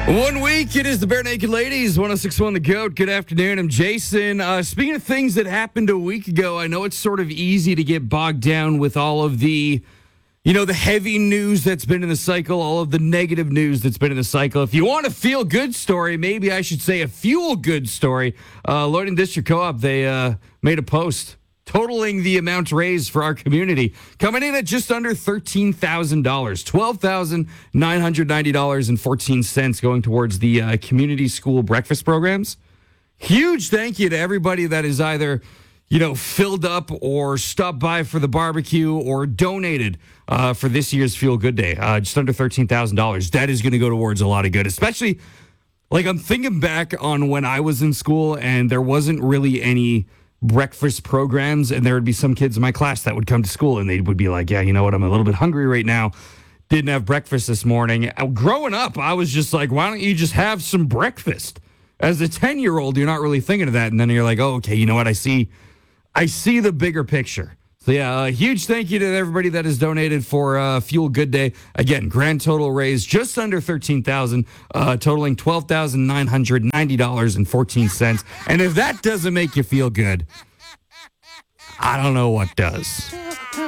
1 week, it is the Bare Naked Ladies, 106.1 The Goat. Good afternoon, I'm Jason. Speaking of things that happened a week ago, I know it's sort of easy to get bogged down with all of the, the heavy news that's been in the cycle, all of the negative news that's been in the cycle. If you want a feel-good story, maybe I should say a fuel-good story. Loading District Co-op, they made a post totaling the amount raised for our community, coming in at just under $13,000, $12,990.14 going towards the community school breakfast programs. Huge thank you to everybody that is either, filled up or stopped by for the barbecue or donated for this year's Feel Good Day. Just under $13,000. That is going to go towards a lot of good, especially, I'm thinking back on when I was in school and there wasn't really any breakfast programs, and there would be some kids in my class that would come to school and they would be like, yeah, you know what, I'm a little bit hungry right now. Didn't have breakfast this morning. Growing up, I was just like, why don't you just have some breakfast? As a 10-year-old, you're not really thinking of that. And then you're like, oh, okay, you know what? I see the bigger picture. So yeah, a huge thank you to everybody that has donated for Fuel Good Day. Again, grand total raised just under $13,000, totaling $12,990.14. And if that doesn't make you feel good, I don't know what does.